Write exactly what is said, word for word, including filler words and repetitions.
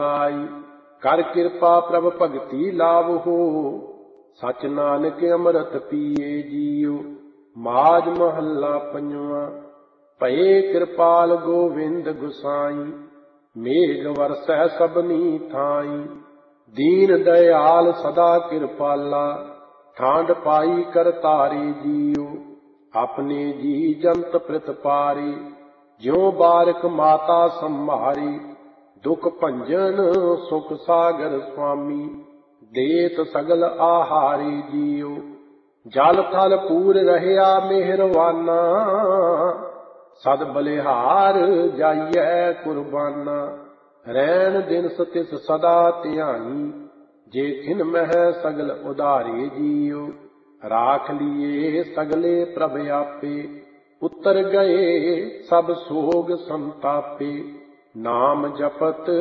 ਆਈ। ਕਰ ਕਿਰਪਾ ਪ੍ਰਭ ਭਗਤੀ ਲਾਵਹੁ, ਸਚ ਨਾਨਕ ਅੰਮ੍ਰਿਤ ਪੀਏ ਜੀਉ। ਮਾਝ ਮਹੱਲਾ ਪੰਜਵਾਂ। ਭਏ ਕਿਰਪਾਲ ਗੋਵਿੰਦ ਗੁਸਾਈ, ਮੇਘ ਵਰਸੈ ਸਭਨੀ ਥਾਈ। ਦੀਨ ਦਇਆਲ ਸਦਾ ਕਿਰਪਾਲਾ, ਠਾਂਡ ਪਾਈ ਕਰਤਾਰੀ ਜੀਉ। ਆਪਣੇ ਜੀ ਜੰਤ ਪ੍ਰਤਪਾਰੀ, ਜਿਉ ਬਾਰਕ ਮਾਤਾ ਸੰਭਾਰੀ। ਦੁਖ ਭੰਜਨ ਸੁਖ ਸਾਗਰ ਸੁਆਮੀ, ਦੇਤ ਸਗਲ ਆਹਾਰੀ ਜੀਉ। ਜਲ ਥਲ ਪੂਰ ਰਹਿਆ ਮਿਹਰਵਾਨਾ, ਸਦ ਬਲਿਹਾਰ ਜਾਈਐ ਕੁਰਬਾਨਾ। ਰੈਣ ਦਿਨ ਤਿਸ ਸਦਾ ਧਿਆਈ, ਜੇ ਖਿਨ ਮਹਿ ਸਗਲ ਉਧਾਰੇ ਜੀਉ। ਰਾਖ ਲੀਏ ਸਗਲੇ ਪ੍ਰਭ ਆਪੇ, ਉਤਰ ਗਏ ਸਭ ਸੋਗ ਸੰਤਾਪੇ। ਨਾਮ ਜਪਤ